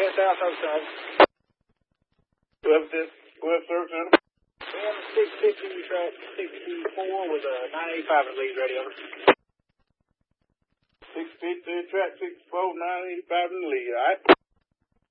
head south, outside. Go ahead, sir, center. We have a 650 track 64 with a 985 in the lead, ready, over. 650, track 64, 985 in the lead, all right?